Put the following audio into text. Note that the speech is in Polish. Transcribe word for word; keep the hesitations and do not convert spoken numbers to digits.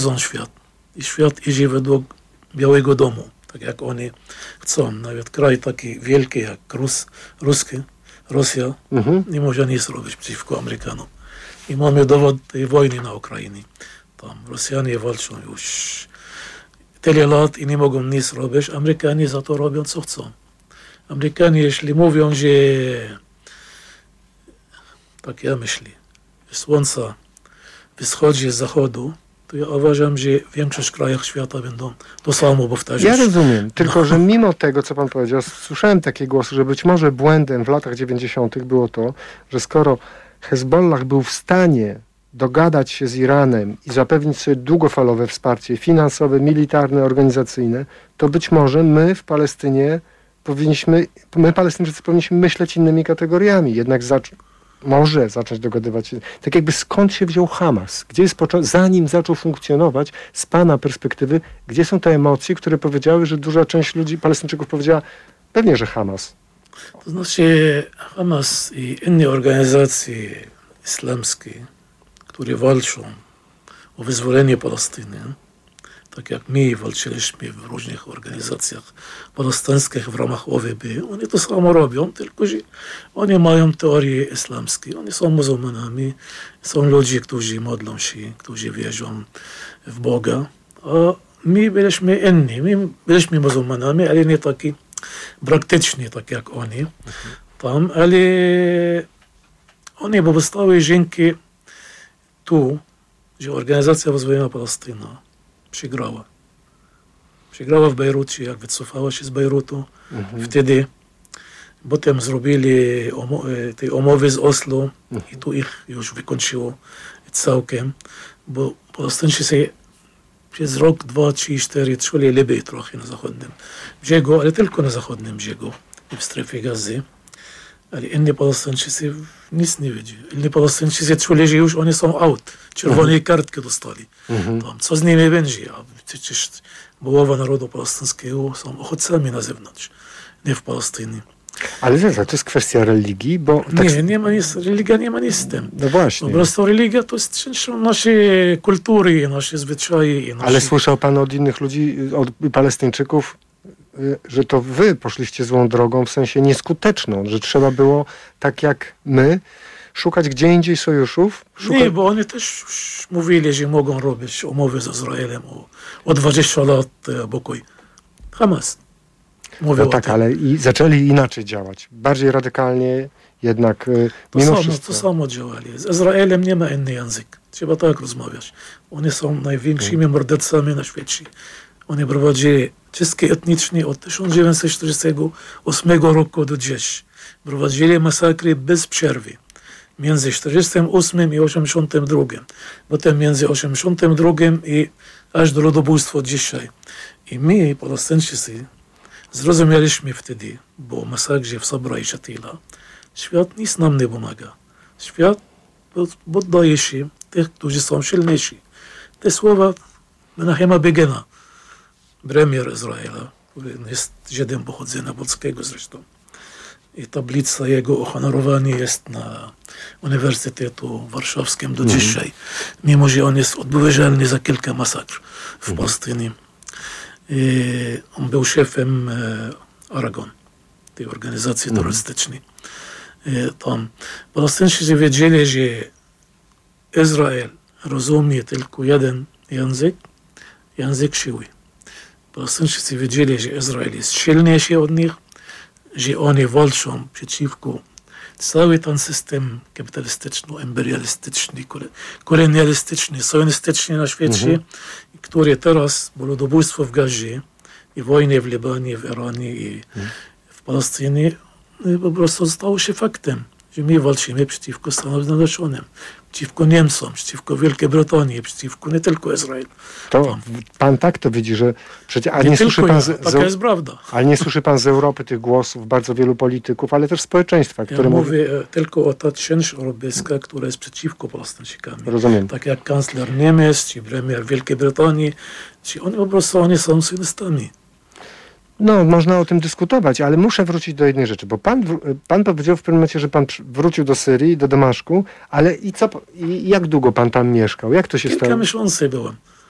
świat. I świat idzie według Białego Domu, tak jak oni chcą. Nawet kraj taki wielki jak Rus, Ruski, Rosja, mhm. nie może nic robić przeciwko Amerykanom. I mamy dowód tej wojny na Ukrainie. Tam Rosjanie walczą już tyle lat i nie mogą nic robić. Amerykanie za to robią, co chcą. Amerykanie, jeśli mówią, że tak ja myślę, słońce wschodzi z zachodu, to ja uważam, że w większość krajach świata będą to samo powtarzać. Ja rozumiem, tylko no. że mimo tego, co pan powiedział, słyszałem takie głosy, że być może błędem w latach dziewięćdziesiątych było to, że skoro Hezbollah był w stanie dogadać się z Iranem i zapewnić sobie długofalowe wsparcie finansowe, militarne, organizacyjne, to być może my w Palestynie powinniśmy, my Palestyńczycy powinniśmy myśleć innymi kategoriami, jednak zacząć może zacząć dogadywać się. Tak jakby skąd się wziął Hamas? Gdzie jest począ- zanim zaczął funkcjonować, z pana perspektywy, gdzie są te emocje, które powiedziały, że duża część ludzi, Palestyńczyków powiedziała, pewnie, że Hamas. To znaczy Hamas i inne organizacje islamskie, które walczą o wyzwolenie Palestyny, tak jak my walczyliśmy w różnych organizacjach palestyńskich w ramach O W B, oni to samo robią, tylko że oni mają teorie islamskie. Oni są muzułmanami, są ludzie, którzy modlą się, którzy wierzą w Boga, a my byliśmy inni. My byliśmy muzułmanami, ale nie taki praktyczni, tak jak oni tam, ale oni powstały dzięki tu, że Organizacja Wyzwolenia Palestyny przegrała. Przegrała w Bejrucie, jak wycofała się z Bejrutu. Mhm. Wtedy potem zrobili omo- te umowy z Oslo mhm. i tu ich już wykończyło całkiem, bo Palestyńczycy przez rok, dwa, trzy, cztery czuli lepiej trochę na zachodnim brzegu, ale tylko na zachodnim brzegu i w strefie Gazy. Ale inni Palestyńczycy nic nie widzieli. Inni Palestyńczycy czuli, że już oni są out. Czerwone mhm. kartki dostali. Mhm. Tam, co z nimi będzie? A przecież połowa narodu palestyńskiego są uchodźcami na zewnątrz, nie w Palestynie. Ale to jest kwestia religii, bo... Tak... Nie, nie ma nic, religia nie ma nic z tym. No właśnie. Po prostu religia to jest częścią naszej kultury, naszej zwyczaje. Naszej... Ale słyszał pan od innych ludzi, od Palestyńczyków, że to wy poszliście złą drogą, w sensie nieskuteczną, że trzeba było, tak jak my, szukać gdzie indziej sojuszów? Szuka... Nie, bo oni też mówili, że mogą robić umowy z Izraelem o, o dwadzieścia lat pokój. Hamas. Mówił no tak, ale i zaczęli inaczej działać. Bardziej radykalnie, jednak to mimo samo, wszystko. To samo działali. Z Izraelem nie ma inny język. Trzeba tak rozmawiać. Oni są największymi hmm. mordercami na świecie. Oni prowadzili czystki etniczne od tysiąc dziewięćset czterdziestego ósmego roku do dziś. Prowadzili masakry bez przerwy. Między czterdziestym ósmym i osiemdziesiątym drugim. Potem między osiemdziesiątym drugim i aż do ludobójstwa dzisiaj. I my, Palestyńczycy, zrozumieliśmy wtedy, bo masakrze w Sabra i Shatila, świat nic nam nie pomaga. Świat poddaje się tych, którzy są silniejsi. Te słowa Menachema Begina, premier Izraela, który jest Żydem pochodzenia polskiego zresztą. I tablica jego uhonorowania jest na Uniwersytetu Warszawskim do dzisiaj, mm. mimo że on jest odpowiedzialny za kilka masakr w mm. Palestynie. I on był szefem e, Aragon, tej organizacji mm. terrorystycznej. I tam Palestyńczycy wiedzieli, że Izrael rozumie tylko jeden język, język siły. Palestyńczycy wiedzieli, że Izrael jest silniejszy od nich, że oni walczą przeciwko cały ten system kapitalistyczny, imperialistyczny, kolonialistyczny, sionistyczny na świecie, mm-hmm. który teraz, bo ludobójstwo w Gazie i wojny w Libanie, w Iranie i mm. w Palestynie, po prostu stało się faktem, że my walczymy przeciwko Stanom Zjednoczonym, przeciwko Niemcom, przeciwko Wielkiej Brytanii, przeciwko nie tylko Izrael. To tam. Pan tak to widzi, że przecież, ale nie, nie słyszy pan ja, z, taka z, jest prawda. Ale nie słyszy pan z Europy tych głosów bardzo wielu polityków, ale też społeczeństwa, które ja mówi... mówię tylko o ta część europejska, która jest przeciwko Palestyńczykami. Rozumiem. Tak jak kancler Niemiec, czy premier Wielkiej Brytanii, czy oni po prostu oni są sionistami. No, można o tym dyskutować, ale muszę wrócić do jednej rzeczy, bo pan, pan powiedział w pewnym momencie, że pan wrócił do Syrii, do Damaszku, ale i co, i jak długo pan tam mieszkał? Jak to się Kilka stało? miesięcy byłem.